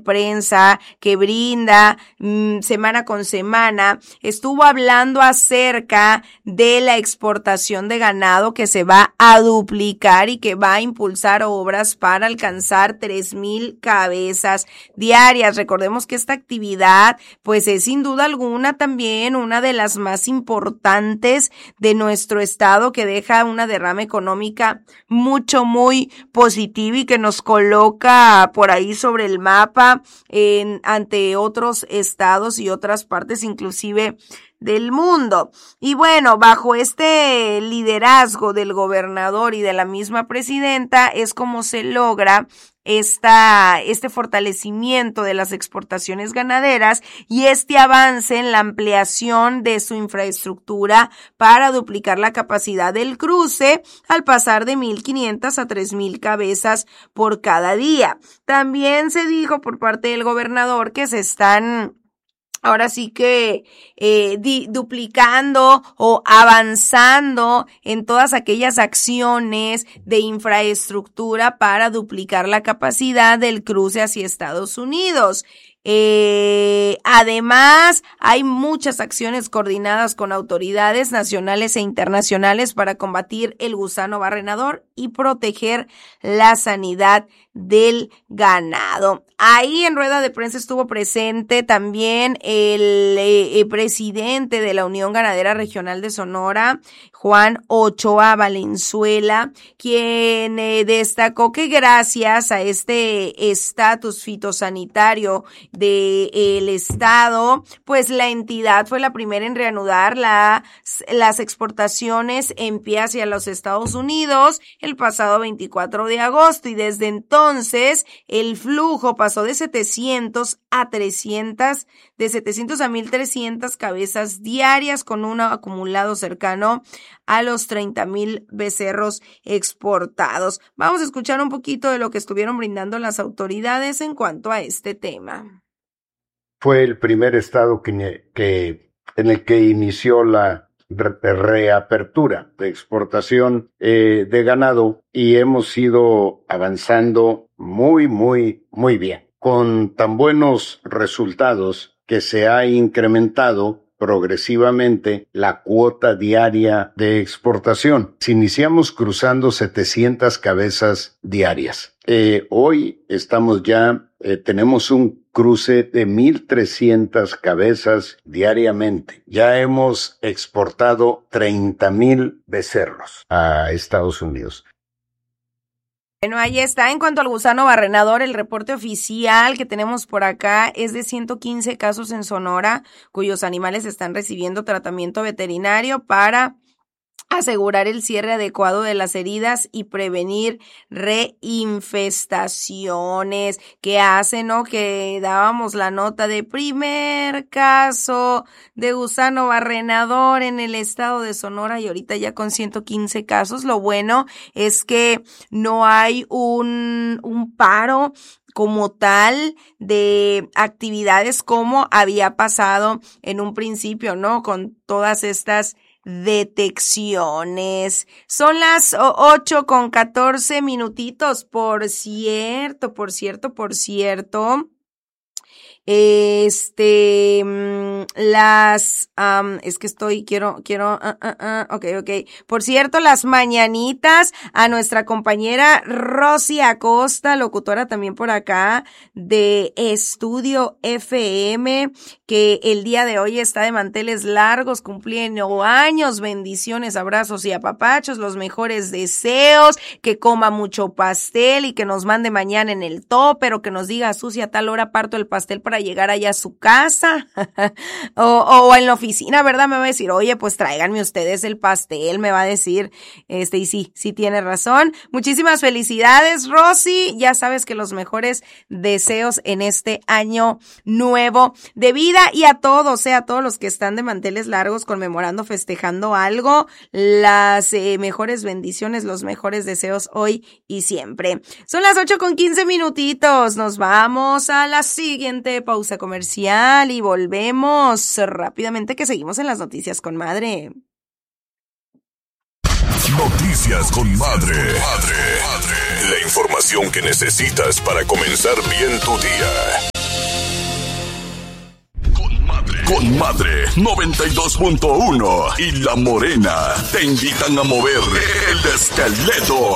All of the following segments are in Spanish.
prensa que brinda semana con semana, estuvo hablando acerca de la exportación de ganado que se va a duplicar y que va a impulsar obras para alcanzar 3,000 cabezas diarias. Recordemos que esta actividad pues es sin duda alguna también una de las más importantes de nuestro estado, que deja una derrama económica muy positiva y que nos coloca por ahí sobre el mapa ante otros estados y otras partes inclusive del mundo. Y bueno, bajo este liderazgo del gobernador y de la misma presidenta es como se logra este fortalecimiento de las exportaciones ganaderas y este avance en la ampliación de su infraestructura para duplicar la capacidad del cruce al pasar de 1,500 a 3,000 cabezas por cada día. También se dijo por parte del gobernador que se están ahora sí que duplicando o avanzando en todas aquellas acciones de infraestructura para duplicar la capacidad del cruce hacia Estados Unidos. Además, hay muchas acciones coordinadas con autoridades nacionales e internacionales para combatir el gusano barrenador y proteger la sanidad del ganado. Ahí en rueda de prensa estuvo presente también el presidente de la Unión Ganadera Regional de Sonora, Juan Ochoa Valenzuela, quien destacó que gracias a este estatus fitosanitario del estado, pues la entidad fue la primera en reanudar las exportaciones en pie hacia los Estados Unidos el pasado 24 de agosto y desde entonces el flujo pasó de 700 a 1,300 cabezas diarias con un acumulado cercano a los 30,000 becerros exportados. Vamos a escuchar un poquito de lo que estuvieron brindando las autoridades en cuanto a este tema. Fue el primer estado en el que inició la reapertura de exportación de ganado y hemos ido avanzando muy bien, con tan buenos resultados que se ha incrementado progresivamente la cuota diaria de exportación. Iniciamos cruzando 700 cabezas diarias. Hoy estamos tenemos un cruce de 1,300 cabezas diariamente. Ya hemos exportado 30,000 becerros a Estados Unidos. Bueno, ahí está. En cuanto al gusano barrenador, el reporte oficial que tenemos por acá es de 115 casos en Sonora, cuyos animales están recibiendo tratamiento veterinario para asegurar el cierre adecuado de las heridas y prevenir reinfestaciones. ¿Qué hacen, no? Que dábamos la nota de primer caso de gusano barrenador en el estado de Sonora y ahorita ya con 115 casos. Lo bueno es que no hay un paro como tal de actividades como había pasado en un principio, ¿no? Con todas estas detecciones. Son las 8:14. Por cierto. Es que okay. Por cierto, las mañanitas a nuestra compañera Rosy Acosta, locutora también por acá de Estudio FM, que el día de hoy está de manteles largos, cumpliendo años. Bendiciones, abrazos y apapachos, los mejores deseos, que coma mucho pastel y que nos mande mañana en el topper o que nos diga: Susi, a tal hora parto el pastel para llegar allá a su casa o en la oficina, ¿verdad? Me va a decir: oye, pues tráiganme ustedes el pastel, me va a decir, y sí tiene razón. Muchísimas felicidades, Rosy, ya sabes que los mejores deseos en este año nuevo de vida, y a todos los que están de manteles largos conmemorando, festejando algo, las mejores bendiciones, los mejores deseos hoy y siempre. Son las 8:15, nos vamos a la siguiente pausa comercial y volvemos rápidamente, que seguimos en las noticias con madre. Noticias con madre. La información que necesitas para comenzar bien tu día. Madre 92.1 y La Morena te invitan a mover el esqueleto.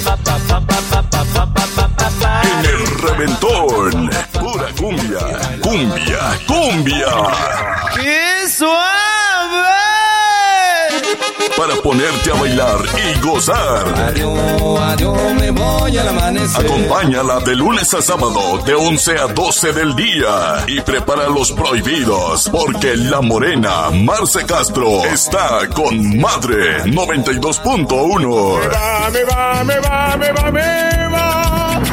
En el reventón, pura cumbia, cumbia, cumbia. ¡Qué suave! Para ponerte a bailar y gozar. Adiós, adiós, me voy al amanecer. Acompáñala de lunes a sábado de 11 a 12 del día y prepara los prohibidos porque La Morena Marce Castro está con Madre 92.1. Me va.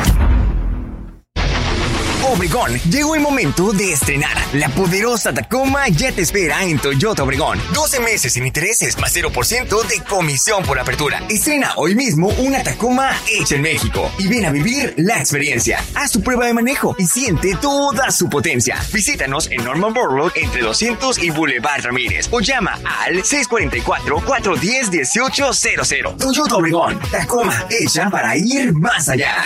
Obregón, llegó el momento de estrenar. La poderosa Tacoma ya te espera en Toyota Obregón. 12 meses sin intereses más 0% de comisión por apertura. Estrena hoy mismo una Tacoma hecha en México y ven a vivir la experiencia. Haz tu prueba de manejo y siente toda su potencia. Visítanos en Norman Borlaug entre 200 y Boulevard Ramírez o llama al 644-410-1800. Toyota Obregón, Tacoma hecha para ir más allá.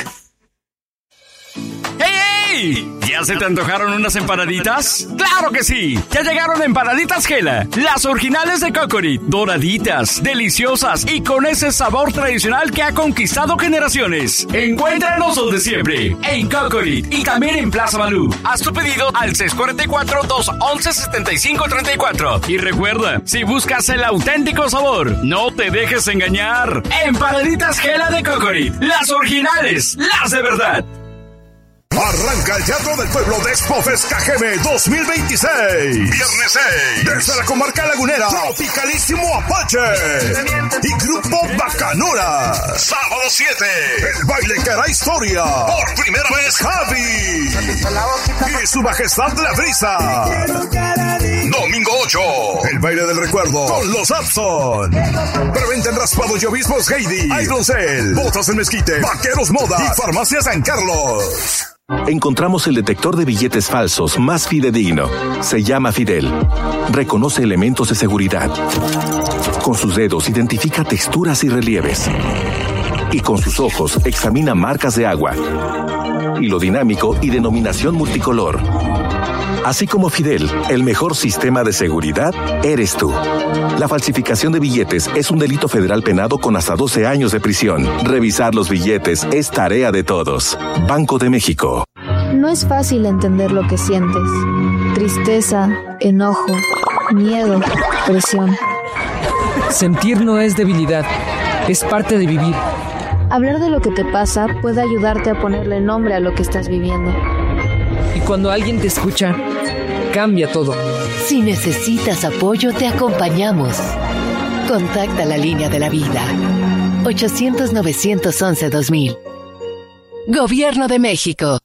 ¡Hey! ¿Ya se te antojaron unas empanaditas? ¡Claro que sí! Ya llegaron Empanaditas Gela, las originales de Cocorit, doraditas, deliciosas y con ese sabor tradicional que ha conquistado generaciones. Encuéntranos donde siempre, en Cocorit y también en Plaza Malú. Haz tu pedido al 644-211-7534. Y recuerda, si buscas el auténtico sabor, no te dejes engañar. Empanaditas Gela de Cocorit, las originales, las de verdad. Arranca el Teatro del Pueblo de Expofest KGB 2026. Viernes 6. Desde la comarca lagunera, Tropicalísimo Apache y Grupo Bacanora. Sábado 7. El baile que hará historia. Por primera vez Javi y su majestad La Brisa. Domingo 8. El baile del recuerdo con los Abson. Preventa en Raspados y Obispos Heidi, Iron Cell, Botas en Mezquite, Vaqueros Moda y Farmacia San Carlos. Encontramos el detector de billetes falsos más fidedigno. Se llama Fidel. Reconoce elementos de seguridad. Con sus dedos identifica texturas y relieves. Y con sus ojos examina marcas de agua, hilo dinámico y denominación multicolor. Así como Fidel, el mejor sistema de seguridad eres tú. La falsificación de billetes es un delito federal penado con hasta 12 años de prisión. Revisar los billetes es tarea de todos. Banco de México. No es fácil entender lo que sientes. Tristeza, enojo, miedo, presión. Sentir no es debilidad, es parte de vivir. Hablar de lo que te pasa puede ayudarte a ponerle nombre a lo que estás viviendo. Y cuando alguien te escucha, cambia todo. Si necesitas apoyo, te acompañamos. Contacta la línea de la vida. 800-911-2000. Gobierno de México.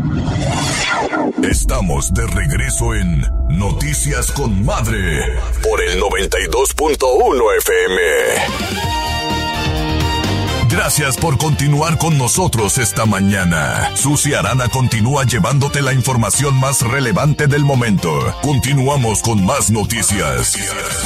Estamos de regreso en Noticias con Madre por el 92.1 FM. Gracias por continuar con nosotros esta mañana. Susi Arana continúa llevándote la información más relevante del momento. Continuamos con más noticias.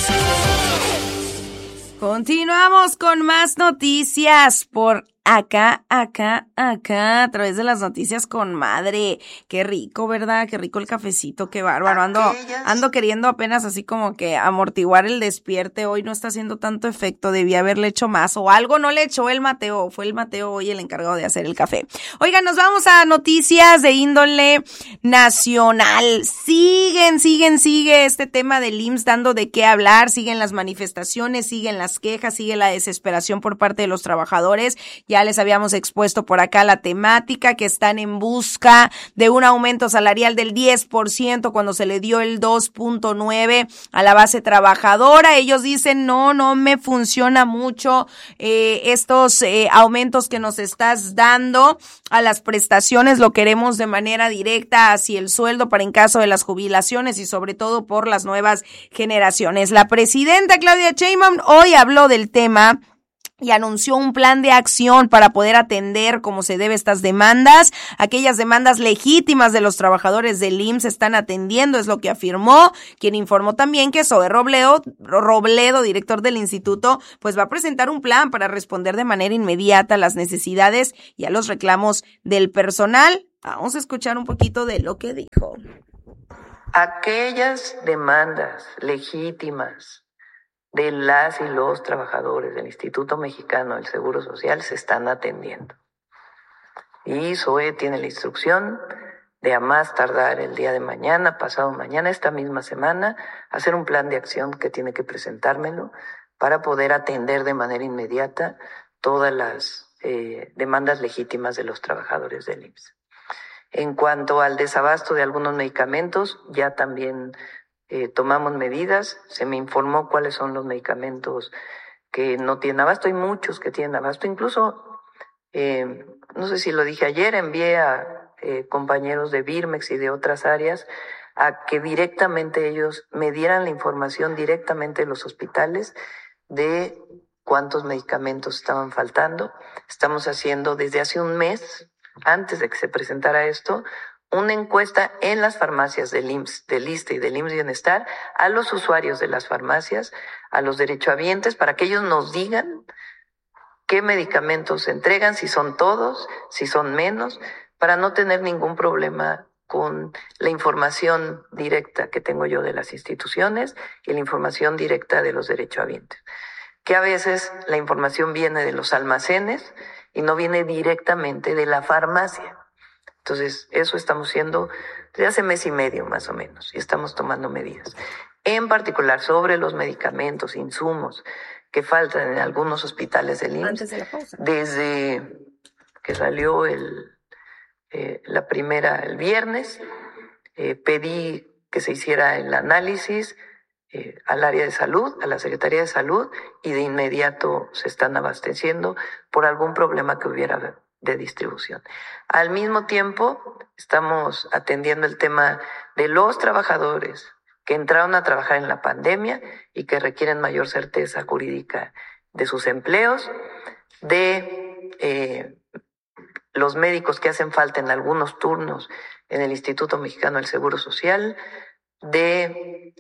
Continuamos con más noticias por acá, a través de las Noticias con Madre. Qué rico, ¿verdad? Qué rico el cafecito, qué bárbaro. Ando queriendo apenas así como que amortiguar el despierte. Hoy no está haciendo tanto efecto, debí haberle hecho más o algo no le echó el Mateo. Fue el Mateo hoy el encargado de hacer el café. Oigan, nos vamos a noticias de índole nacional. Sigue este tema del IMSS dando de qué hablar. Siguen las manifestaciones, siguen las quejas, sigue la desesperación por parte de los trabajadores. Ya les habíamos expuesto por acá la temática, que están en busca de un aumento salarial del 10% cuando se le dio el 2.9 a la base trabajadora. Ellos dicen, no me funciona mucho estos aumentos que nos estás dando a las prestaciones, lo queremos de manera directa hacia el sueldo para en caso de las jubilaciones y sobre todo por las nuevas generaciones. La presidenta Claudia Sheinbaum hoy habló del tema y anunció un plan de acción para poder atender como se debe estas demandas. Aquellas demandas legítimas de los trabajadores del IMSS están atendiendo, es lo que afirmó, quien informó también que Zoe Robledo, director del instituto, pues va a presentar un plan para responder de manera inmediata a las necesidades y a los reclamos del personal. Vamos a escuchar un poquito de lo que dijo. Aquellas demandas legítimas de las y los trabajadores del Instituto Mexicano del Seguro Social se están atendiendo. Y SOE tiene la instrucción de a más tardar el día de mañana, pasado mañana, esta misma semana, hacer un plan de acción que tiene que presentármelo para poder atender de manera inmediata todas las demandas legítimas de los trabajadores del IMSS. En cuanto al desabasto de algunos medicamentos, ya también tomamos medidas. Se me informó cuáles son los medicamentos que no tienen abasto. Hay muchos que tienen abasto. Incluso, no sé si lo dije ayer, envié a compañeros de Birmex y de otras áreas a que directamente ellos me dieran la información directamente de los hospitales de cuántos medicamentos estaban faltando. Estamos haciendo desde hace un mes, antes de que se presentara esto, una encuesta en las farmacias del IMSS, del ISSSTE y del IMSS Bienestar a los usuarios de las farmacias, a los derechohabientes, para que ellos nos digan qué medicamentos se entregan, si son todos, si son menos, para no tener ningún problema con la información directa que tengo yo de las instituciones y la información directa de los derechohabientes. Que a veces la información viene de los almacenes y no viene directamente de la farmacia. Entonces, eso estamos haciendo desde hace mes y medio más o menos y estamos tomando medidas. En particular sobre los medicamentos, insumos que faltan en algunos hospitales del IMSS. Antes de la pausa. Desde que salió la primera el viernes, pedí que se hiciera el análisis al área de salud, a la Secretaría de Salud, y de inmediato se están abasteciendo por algún problema que hubiera de distribución. Al mismo tiempo, estamos atendiendo el tema de los trabajadores que entraron a trabajar en la pandemia y que requieren mayor certeza jurídica de sus empleos, de los médicos que hacen falta en algunos turnos en el Instituto Mexicano del Seguro Social, de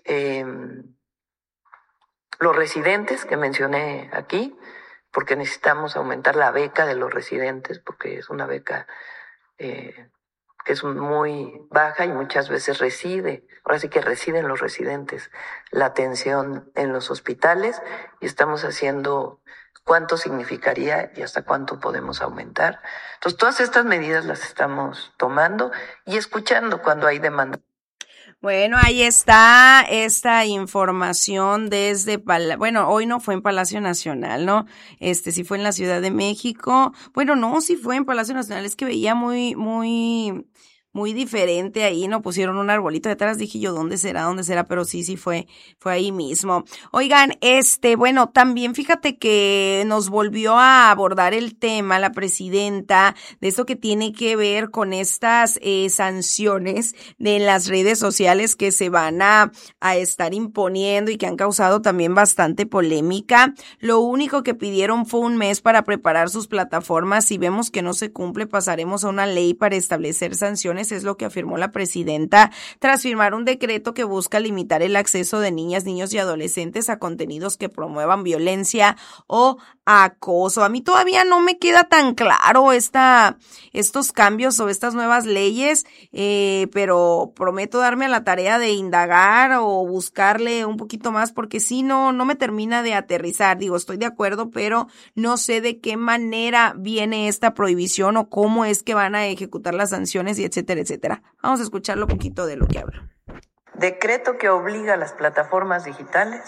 los residentes que mencioné aquí, porque necesitamos aumentar la beca de los residentes, porque es una beca que es muy baja y muchas veces ahora sí que residen los residentes, la atención en los hospitales, y estamos haciendo cuánto significaría y hasta cuánto podemos aumentar. Entonces, todas estas medidas las estamos tomando y escuchando cuando hay demanda. Bueno, ahí está esta información desde, hoy no fue en Palacio Nacional, ¿no? Sí fue en la Ciudad de México. Bueno, no, sí fue en Palacio Nacional, es que veía muy diferente ahí, ¿no? Pusieron un arbolito detrás, dije yo, ¿dónde será? Pero sí fue ahí mismo. Oigan, bueno, también fíjate que nos volvió a abordar el tema la presidenta de esto que tiene que ver con estas sanciones de las redes sociales que se van a estar imponiendo y que han causado también bastante polémica. Lo único que pidieron fue un mes para preparar sus plataformas. Si vemos que no se cumple, pasaremos a una ley para establecer sanciones. Es lo que afirmó la presidenta tras firmar un decreto que busca limitar el acceso de niñas, niños y adolescentes a contenidos que promuevan violencia o acoso. A mí todavía no me queda tan claro estos cambios o estas nuevas leyes, pero prometo darme a la tarea de indagar o buscarle un poquito más, porque si no me termina de aterrizar. Digo, estoy de acuerdo, pero no sé de qué manera viene esta prohibición o cómo es que van a ejecutar las sanciones y etcétera, etcétera. Vamos a escucharlo un poquito de lo que habla. Decreto que obliga a las plataformas digitales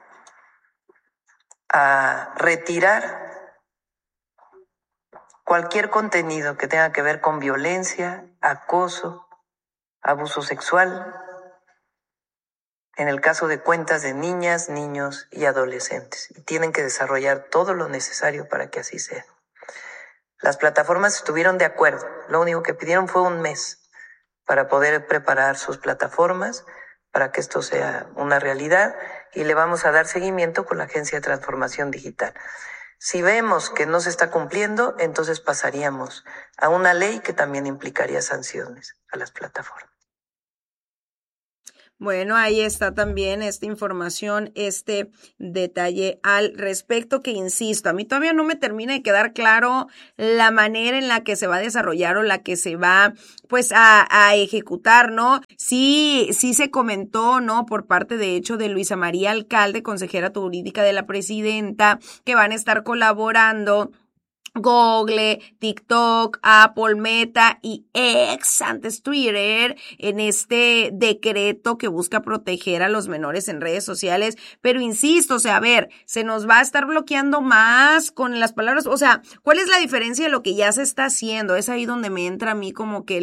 a retirar cualquier contenido que tenga que ver con violencia, acoso, abuso sexual, en el caso de cuentas de niñas, niños y adolescentes. Y tienen que desarrollar todo lo necesario para que así sea. Las plataformas estuvieron de acuerdo. Lo único que pidieron fue un mes para poder preparar sus plataformas para que esto sea una realidad, y le vamos a dar seguimiento con la Agencia de Transformación Digital. Si vemos que no se está cumpliendo, entonces pasaríamos a una ley que también implicaría sanciones a las plataformas. Bueno, ahí está también esta información, este detalle al respecto que, insisto, a mí todavía no me termina de quedar claro la manera en la que se va a desarrollar o la que se va pues a ejecutar, ¿no? Sí se comentó, ¿no? Por parte de hecho de Luisa María Alcalde, consejera jurídica de la presidenta, que van a estar colaborando Google, TikTok, Apple, Meta y X, antes Twitter, en este decreto que busca proteger a los menores en redes sociales. Pero insisto, o sea, a ver, se nos va a estar bloqueando más con las palabras. O sea, ¿cuál es la diferencia de lo que ya se está haciendo? Es ahí donde me entra a mí como que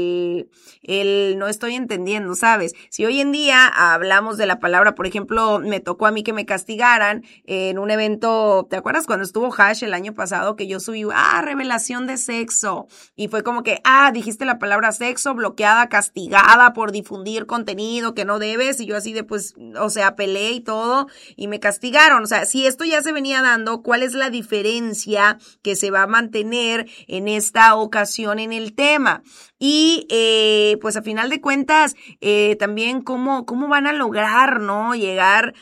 el no estoy entendiendo, ¿sabes? Si hoy en día hablamos de la palabra, por ejemplo, me tocó a mí que me castigaran en un evento, ¿te acuerdas cuando estuvo Hash el año pasado que yo subí, revelación de sexo, y fue como que, dijiste la palabra sexo, bloqueada, castigada por difundir contenido que no debes, y yo así de pues, o sea, peleé y todo, y me castigaron? O sea, si esto ya se venía dando, ¿cuál es la diferencia que se va a mantener en esta ocasión en el tema? Y pues a final de cuentas, también cómo van a lograr, ¿no? Llegar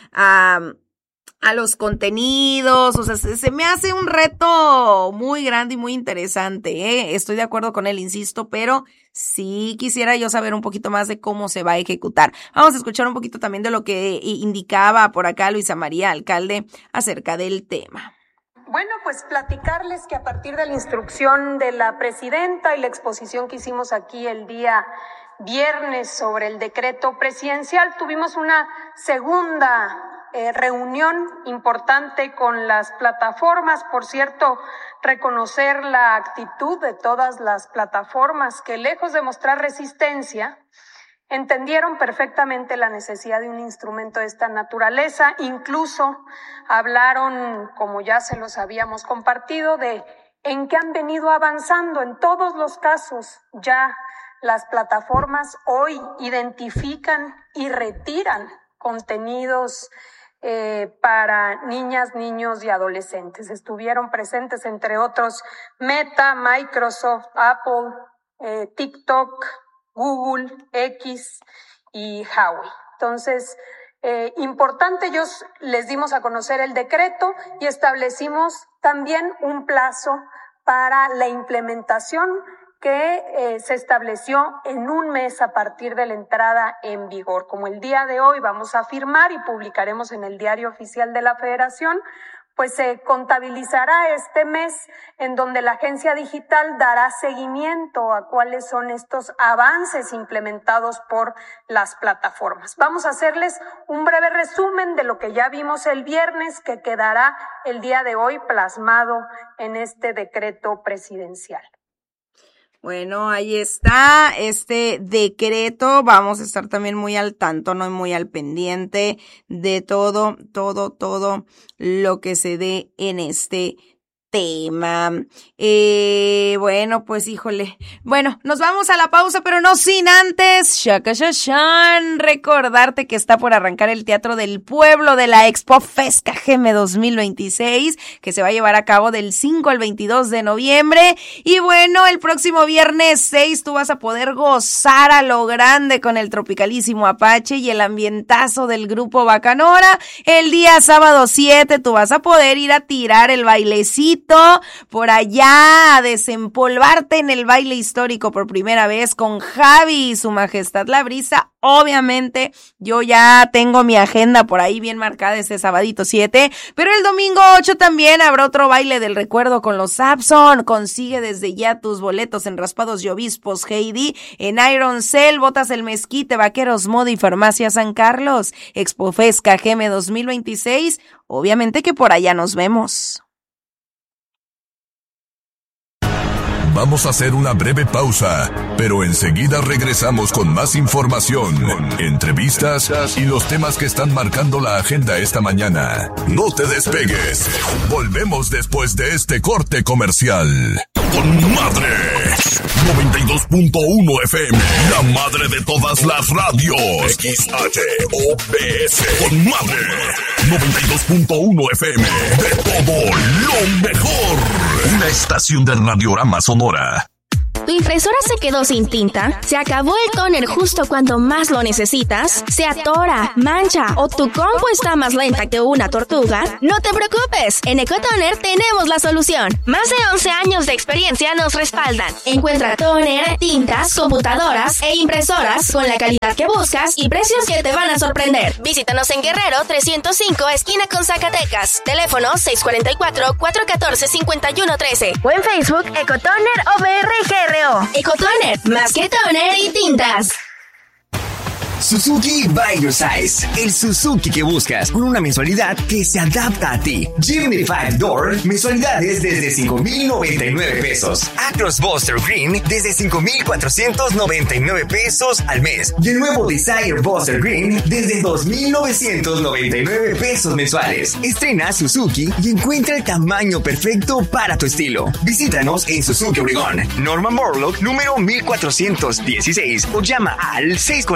a los contenidos, o sea, se me hace un reto muy grande y muy interesante, ¿eh? Estoy de acuerdo con él, insisto, pero sí quisiera yo saber un poquito más de cómo se va a ejecutar. Vamos a escuchar un poquito también de lo que indicaba por acá Luisa María Alcalde acerca del tema. Bueno, pues platicarles que a partir de la instrucción de la presidenta y la exposición que hicimos aquí el día viernes sobre el decreto presidencial, tuvimos una segunda reunión importante con las plataformas. Por cierto, reconocer la actitud de todas las plataformas que, lejos de mostrar resistencia, entendieron perfectamente la necesidad de un instrumento de esta naturaleza. Incluso hablaron, como ya se los habíamos compartido, de en qué han venido avanzando. En todos los casos ya las plataformas hoy identifican y retiran contenidos para niñas, niños y adolescentes. Estuvieron presentes, entre otros, Meta, Microsoft, Apple, TikTok, Google, X y Huawei. Entonces, importante, ellos les dimos a conocer el decreto y establecimos también un plazo para la implementación que se estableció en un mes a partir de la entrada en vigor. Como el día de hoy vamos a firmar y publicaremos en el Diario Oficial de la Federación, pues se contabilizará este mes en donde la agencia digital dará seguimiento a cuáles son estos avances implementados por las plataformas. Vamos a hacerles un breve resumen de lo que ya vimos el viernes, que quedará el día de hoy plasmado en este decreto presidencial. Bueno, ahí está este decreto. Vamos a estar también muy al tanto, ¿no? Y muy al pendiente de todo lo que se dé en este tema. Bueno, pues híjole. Bueno, nos vamos a la pausa, pero no sin antes, recordarte que está por arrancar el Teatro del Pueblo de la Expo Fest Cajeme 2026, que se va a llevar a cabo del 5 al 22 de noviembre. Y bueno, el próximo viernes 6 tú vas a poder gozar a lo grande con el tropicalísimo Apache y el ambientazo del grupo Bacanora. El día sábado 7 tú vas a poder ir a tirar el bailecito por allá, a desempolvarte en el baile histórico por primera vez con Javi y su majestad la brisa. Obviamente yo ya tengo mi agenda por ahí bien marcada ese sabadito 7, pero el domingo 8 también habrá otro baile del recuerdo con los Sapson. Consigue desde ya tus boletos en Raspados y Obispos Heidi, en Iron Cell, Botas El Mezquite, Vaqueros Moda y Farmacia San Carlos. Expo Fest Cajeme 2026, obviamente que por allá nos vemos. Vamos a hacer una breve pausa, pero enseguida regresamos con más información, entrevistas y los temas que están marcando la agenda esta mañana. No te despegues. Volvemos después de este corte comercial. ¡Con madre! 92.1 FM, la madre de todas las radios. XHOPS. ¡Con madre! 92.1 FM, de todo lo mejor. Una estación de Radiorama Sonora. ¿Tu impresora se quedó sin tinta? ¿Se acabó el tóner justo cuando más lo necesitas? ¿Se atora, mancha o tu compu está más lenta que una tortuga? No te preocupes, en Ecotoner tenemos la solución. Más de 11 años de experiencia nos respaldan. Encuentra tóner, tintas, computadoras e impresoras con la calidad que buscas y precios que te van a sorprender. Visítanos en Guerrero 305, esquina con Zacatecas. Teléfono 644-414-5113 o en Facebook Ecotoner OBR-GRO. Ecotoner, más que toner y tintas. Suzuki by your size. El Suzuki que buscas con una mensualidad que se adapta a ti. Jimny 5-Door, mensualidades desde 5,099 pesos. Acros Buster Green desde 5,499 pesos al mes. Y el nuevo Desire Buster Green desde 2,999 pesos mensuales. Estrena Suzuki y encuentra el tamaño perfecto para tu estilo. Visítanos en Suzuki Obregón, Norman Borlaug, número 1416 o llama al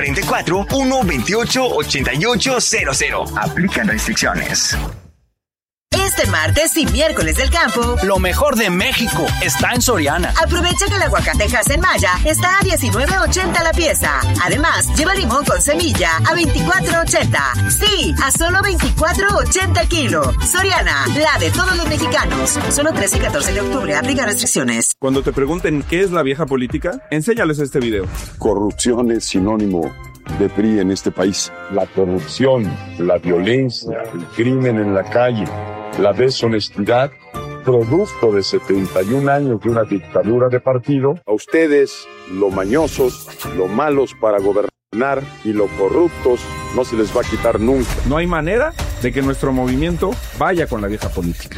644-128-8800. Aplican restricciones. Este martes y miércoles del campo, lo mejor de México está en Soriana. Aprovecha que el aguacate en Maya está a $19.80 la pieza. Además, lleva limón con semilla a $24.80. Sí, a solo $24.80 el kilo. Soriana, la de todos los mexicanos. Solo 13 y 14 de octubre. Aplica restricciones. Cuando te pregunten qué es la vieja política, enséñales este video. Corrupción es sinónimo de PRI en este país. La corrupción, la violencia, el crimen en la calle, la deshonestidad, producto de 71 años de una dictadura de partido. A ustedes, lo mañosos, lo malos para gobernar y lo corruptos, no se les va a quitar nunca. No hay manera de que nuestro movimiento vaya con la vieja política.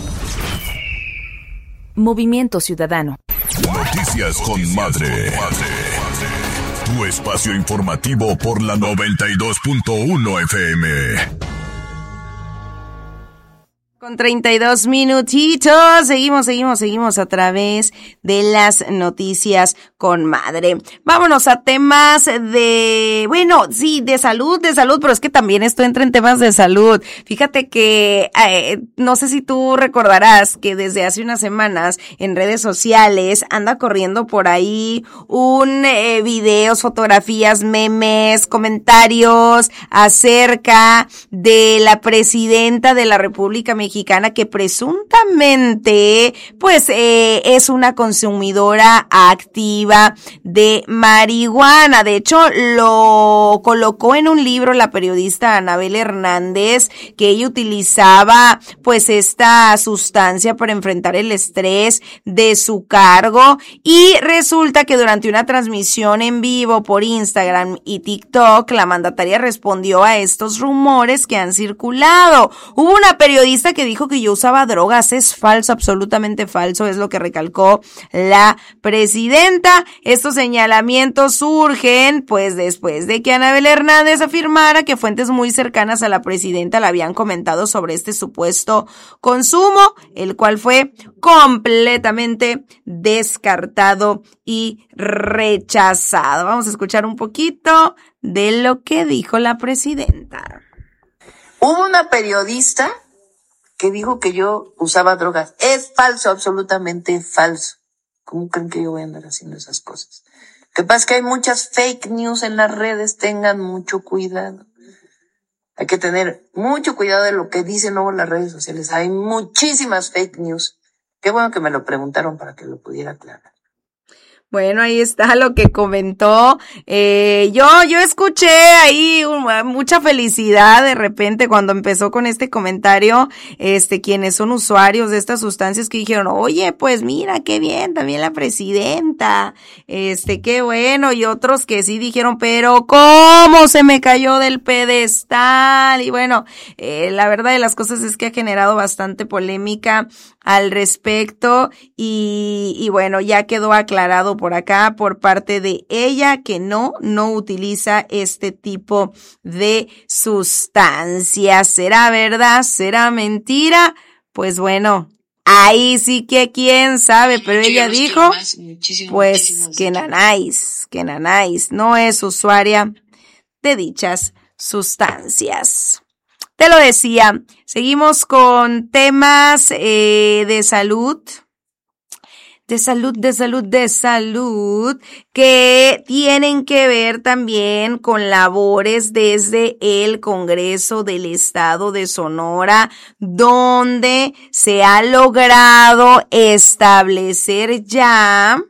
Movimiento Ciudadano. Noticias con Madre. Tu espacio informativo por la 92.1 FM. Con 32 minutitos, seguimos a través de las noticias con Madre. Vámonos a temas de salud, pero es que también esto entra en temas de salud. Fíjate que, no sé si tú recordarás que desde hace unas semanas en redes sociales anda corriendo por ahí videos, fotografías, memes, comentarios acerca de la presidenta de la República Mexicana que presuntamente es una consumidora activa de marihuana. De hecho, lo colocó en un libro la periodista Anabel Hernández, que ella utilizaba esta sustancia para enfrentar el estrés de su cargo, y resulta que durante una transmisión en vivo por Instagram y TikTok, la mandataria respondió a estos rumores que han circulado. Hubo una periodista que dijo que yo usaba drogas. Es falso, absolutamente falso, es lo que recalcó la presidenta. Estos señalamientos surgen después de que Anabel Hernández afirmara que fuentes muy cercanas a la presidenta le habían comentado sobre este supuesto consumo, el cual fue completamente descartado y rechazado. Vamos a escuchar un poquito de lo que dijo la presidenta. Hubo una periodista que dijo que yo usaba drogas. Es falso, absolutamente falso. ¿Cómo creen que yo voy a andar haciendo esas cosas? Lo que pasa es que hay muchas fake news en las redes, tengan mucho cuidado. Hay que tener mucho cuidado de lo que dicen luego en las redes sociales. Hay muchísimas fake news. Qué bueno que me lo preguntaron para que lo pudiera aclarar. Bueno, ahí está lo que comentó. Yo escuché ahí mucha felicidad de repente cuando empezó con este comentario, quienes son usuarios de estas sustancias, que dijeron, oye, pues mira, qué bien, también la presidenta, qué bueno, y otros que sí dijeron, pero cómo se me cayó del pedestal. Y bueno, la verdad de las cosas es que ha generado bastante polémica al respecto, y bueno, ya quedó aclarado por acá por parte de ella que no utiliza este tipo de sustancias. ¿Será verdad? ¿Será mentira? Pues bueno, ahí sí que quién sabe, pero ella dijo que Nanáis no es usuaria de dichas sustancias. Te lo decía, seguimos con temas de salud. que tienen que ver también con labores desde el Congreso del Estado de Sonora, donde se ha logrado establecer ya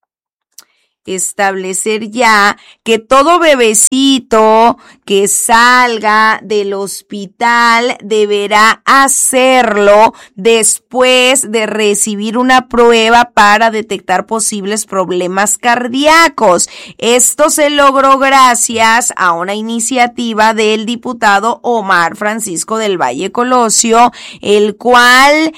que todo bebecito que salga del hospital deberá hacerlo después de recibir una prueba para detectar posibles problemas cardíacos. Esto se logró gracias a una iniciativa del diputado Omar Francisco del Valle Colosio, el cual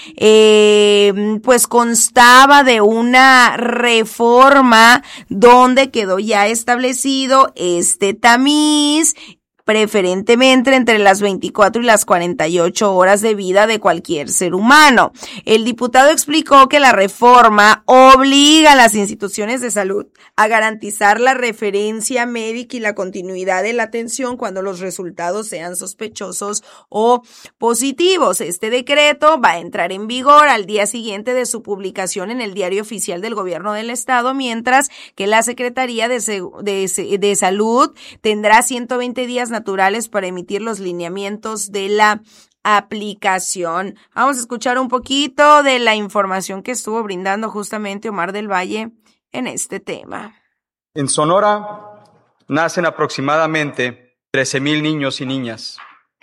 pues constaba de una reforma donde quedó ya establecido este tamiz, preferentemente entre las 24 y las 48 horas de vida de cualquier ser humano. El diputado explicó que la reforma obliga a las instituciones de salud a garantizar la referencia médica y la continuidad de la atención cuando los resultados sean sospechosos o positivos. Este decreto va a entrar en vigor al día siguiente de su publicación en el Diario Oficial del Gobierno del Estado, mientras que la Secretaría de Salud tendrá 120 días naturales para emitir los lineamientos de la aplicación. Vamos a escuchar un poquito de la información que estuvo brindando justamente Omar del Valle en este tema. En Sonora nacen aproximadamente 13,000 niños y niñas.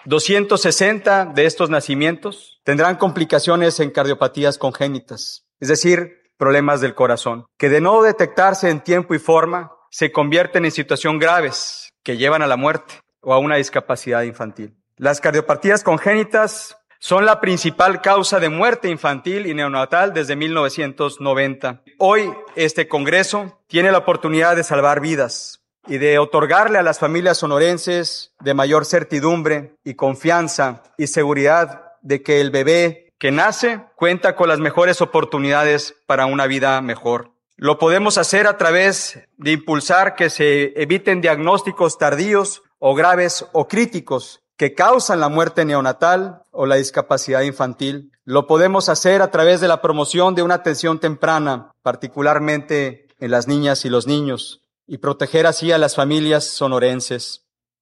260 de estos nacimientos tendrán complicaciones en cardiopatías congénitas, es decir, problemas del corazón, que de no detectarse en tiempo y forma se convierten en situaciones graves que llevan a la muerte o a una discapacidad infantil. Las cardiopatías congénitas son la principal causa de muerte infantil y neonatal desde 1990. Hoy este Congreso tiene la oportunidad de salvar vidas y de otorgarle a las familias sonorenses de mayor certidumbre y confianza y seguridad de que el bebé que nace cuenta con las mejores oportunidades para una vida mejor. Lo podemos hacer a través de impulsar que se eviten diagnósticos tardíos o graves o críticos que causan la muerte neonatal o la discapacidad infantil. Lo podemos hacer a través de la promoción de una atención temprana, particularmente en las niñas y los niños, y proteger así a las familias sonorenses.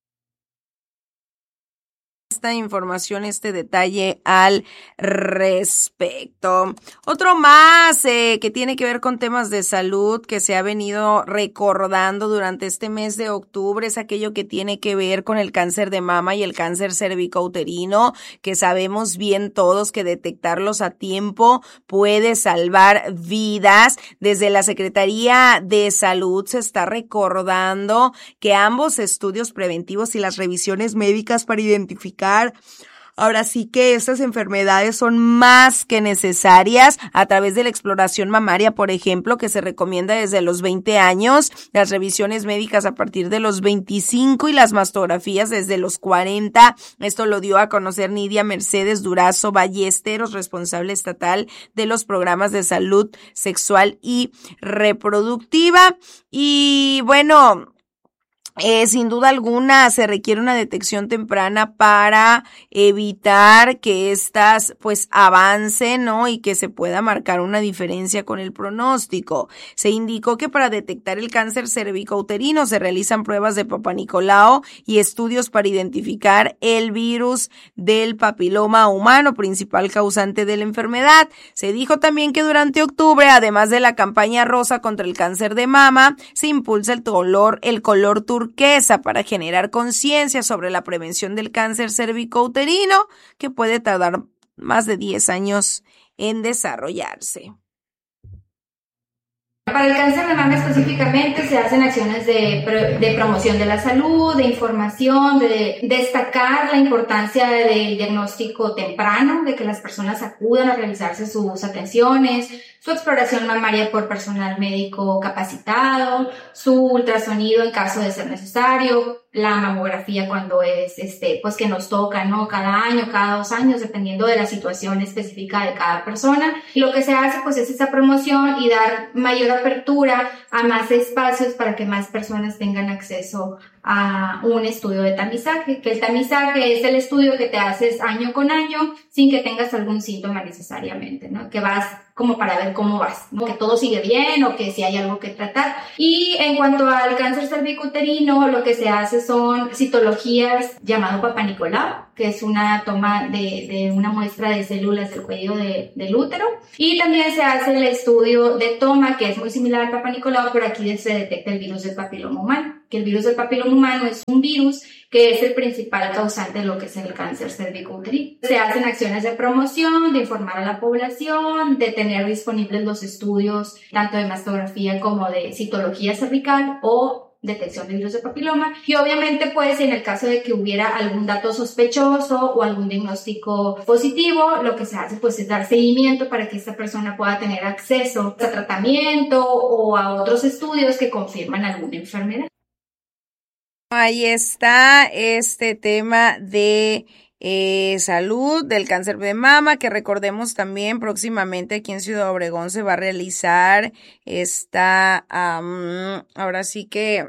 Esta información, este detalle al respecto. Otro más que tiene que ver con temas de salud que se ha venido recordando durante este mes de octubre es aquello que tiene que ver con el cáncer de mama y el cáncer cervicouterino, que sabemos bien todos que detectarlos a tiempo puede salvar vidas. Desde la Secretaría de Salud se está recordando que ambos estudios preventivos y las revisiones médicas para identificar ahora sí que estas enfermedades son más que necesarias a través de la exploración mamaria, por ejemplo, que se recomienda desde los 20 años, las revisiones médicas a partir de los 25 y las mastografías desde los 40. Esto lo dio a conocer Nidia Mercedes Durazo Ballesteros, responsable estatal de los programas de salud sexual y reproductiva. Y bueno, sin duda alguna se requiere una detección temprana para evitar que estas pues avancen, ¿no? Y que se pueda marcar una diferencia con el pronóstico. Se indicó que para detectar el cáncer cervicouterino se realizan pruebas de Papa Nicolau y estudios para identificar el virus del papiloma humano, principal causante de la enfermedad. Se dijo también que durante octubre, además de la campaña rosa contra el cáncer de mama, se impulsa el color turquesa para generar conciencia sobre la prevención del cáncer cervicouterino, que puede tardar más de 10 años en desarrollarse. Para el cáncer de mama específicamente se hacen acciones de promoción de la salud, de información, de destacar la importancia del diagnóstico temprano, de que las personas acudan a realizarse sus atenciones, su exploración mamaria por personal médico capacitado, su ultrasonido en caso de ser necesario, la mamografía cuando es pues que nos toca, ¿no? Cada año, cada 2 años, dependiendo de la situación específica de cada persona. Y lo que se hace pues es esa promoción y dar mayor apertura a más espacios para que más personas tengan acceso a un estudio de tamizaje, que el tamizaje es el estudio que te haces año con año sin que tengas algún síntoma necesariamente, ¿no? Que vas como para ver cómo vas, ¿no? Que todo sigue bien o que si hay algo que tratar. Y en cuanto al cáncer cervicouterino, lo que se hace son citologías llamado Papa Nicolau, que es una toma de una muestra de células del cuello del útero. Y también se hace el estudio de toma, que es muy similar al Papa Nicolau, pero aquí se detecta el virus del papiloma humano, que el virus del papiloma humano es un virus que es el principal causante de lo que es el cáncer cervicouterino. Se hacen acciones de promoción, de informar a la población, de tener disponibles los estudios tanto de mastografía como de citología cervical o detección de virus de papiloma. Y obviamente, pues, en el caso de que hubiera algún dato sospechoso o algún diagnóstico positivo, lo que se hace, pues, es dar seguimiento para que esta persona pueda tener acceso a tratamiento o a otros estudios que confirman alguna enfermedad. Ahí está este tema de salud del cáncer de mama, que recordemos también próximamente aquí en Ciudad Obregón se va a realizar esta, ahora sí que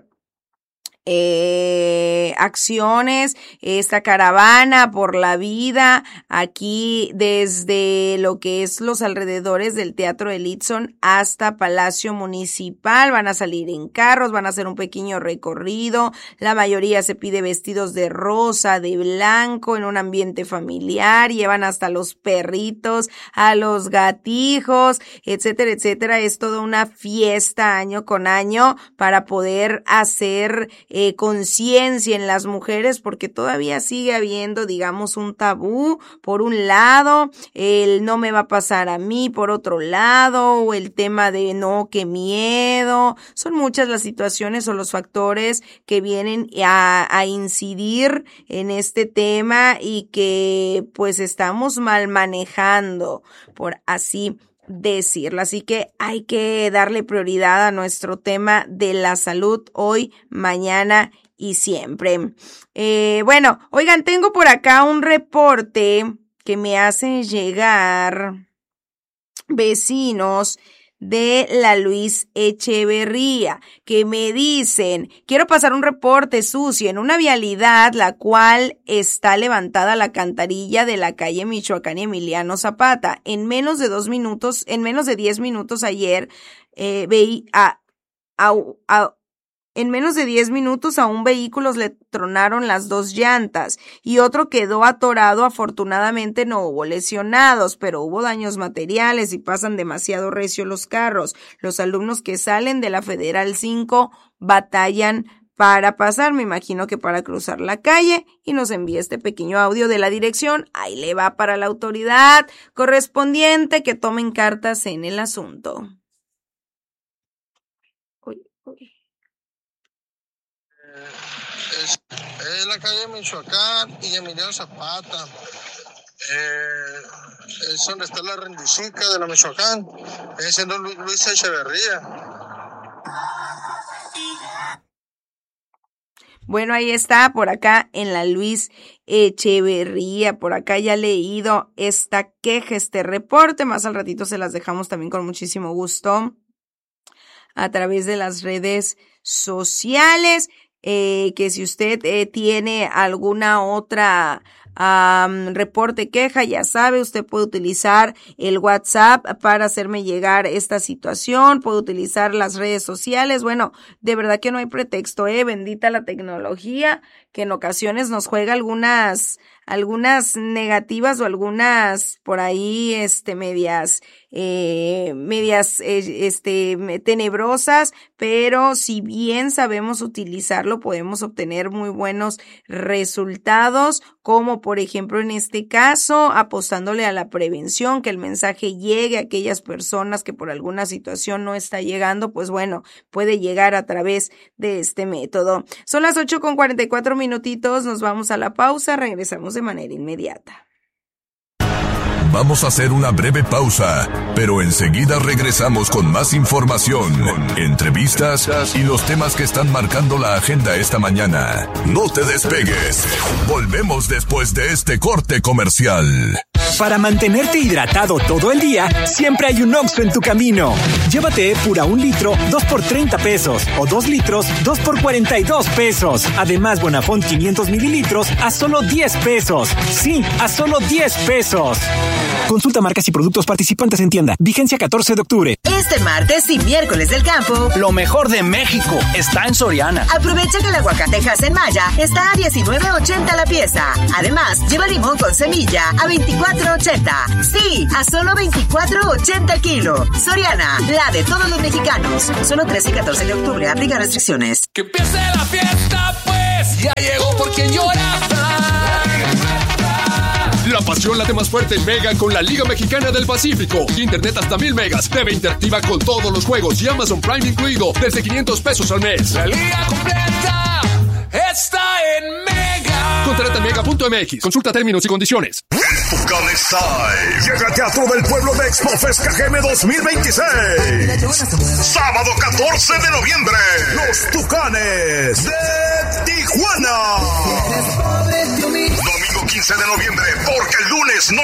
acciones, esta caravana por la vida aquí desde lo que es los alrededores del Teatro de Litzon hasta Palacio Municipal. Van a salir en carros, van a hacer un pequeño recorrido, la mayoría se pide vestidos de rosa, de blanco, en un ambiente familiar, llevan hasta los perritos, a los gatijos, etcétera, etcétera. Es toda una fiesta año con año para poder hacer conciencia en las mujeres, porque todavía sigue habiendo, digamos, un tabú, por un lado, el no me va a pasar a mí, por otro lado, o el tema de no, qué miedo. Son muchas las situaciones o los factores que vienen a incidir en este tema y que pues estamos mal manejando, por así decirlo. Así que hay que darle prioridad a nuestro tema de la salud hoy, mañana y siempre. Bueno, oigan, tengo por acá un reporte que me hacen llegar vecinos de la Luis Echeverría, que me dicen: quiero pasar un reporte, Susi, en una vialidad la cual está levantada la alcantarilla de la calle Michoacán y Emiliano Zapata. En menos de 10 minutos ayer en menos de 10 minutos a un vehículo le tronaron las 2 llantas y otro quedó atorado. Afortunadamente no hubo lesionados, pero hubo daños materiales y pasan demasiado recio los carros. Los alumnos que salen de la Federal 5 batallan para pasar, me imagino que para cruzar la calle, y nos envía este pequeño audio de la dirección. Ahí le va para la autoridad correspondiente que tomen cartas en el asunto. Es la calle Michoacán y Emiliano Zapata. Es donde está la rendicica de la Michoacán. Es siendo Luis Echeverría. Bueno, ahí está, por acá en la Luis Echeverría. Por acá ya he leído esta queja, este reporte. Más al ratito se las dejamos también con muchísimo gusto a través de las redes sociales. Que si usted tiene alguna otra reporte, queja, ya sabe, usted puede utilizar el WhatsApp para hacerme llegar esta situación, puede utilizar las redes sociales. Bueno, de verdad que no hay pretexto, bendita la tecnología, que en ocasiones nos juega algunas negativas o algunas por ahí medias tenebrosas, pero si bien sabemos utilizarlo, podemos obtener muy buenos resultados, como por ejemplo en este caso, apostándole a la prevención, que el mensaje llegue a aquellas personas que por alguna situación no está llegando, pues bueno, puede llegar a través de este método. Son las 8:44 minutitos, nos vamos a la pausa, regresamos de manera inmediata. Vamos a hacer una breve pausa, pero enseguida regresamos con más información, entrevistas y los temas que están marcando la agenda esta mañana. No te despegues. Volvemos después de este corte comercial. Para mantenerte hidratado todo el día, siempre hay un Oxxo en tu camino. Llévate Epura 1 litro, 2 por 30 pesos. O 2 litros, 2 por 42 pesos. Además, Bonafont 500 mililitros a solo 10 pesos. Sí, a solo 10 pesos. Consulta marcas y productos participantes en tienda. Vigencia 14 de octubre. Este martes y miércoles del campo, lo mejor de México está en Soriana. Aprovecha que el aguacate Hass Maya está a $19.80 la pieza. Además, lleva limón con semilla a $24.80. Sí, a solo $24.80 el kilo. Soriana, la de todos los mexicanos. Solo 13 y 14 de octubre. Aplica restricciones. Que empiece la fiesta, pues. Ya llegó por quien llora. La pasión late más fuerte en Mega con la Liga Mexicana del Pacífico. Internet hasta 1000 megas. TV interactiva con todos los juegos y Amazon Prime incluido desde $500 al mes. La liga completa está en Mega. Contrata Mega.mx. Consulta términos y condiciones. El Tucanes Style llega al Teatro del Pueblo de Expofest KGM 2026. Sábado 14 de noviembre. Los Tucanes de Tijuana. Domingo 15 de noviembre, porque el lunes no